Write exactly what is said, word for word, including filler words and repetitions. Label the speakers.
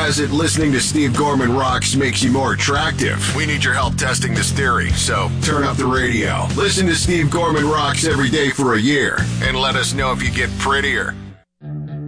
Speaker 1: has it listening to Steve Gorman Rocks makes you more attractive. We need your help testing this theory, so turn up the radio. Listen to Steve Gorman Rocks every day for a year, and let us know if you get prettier.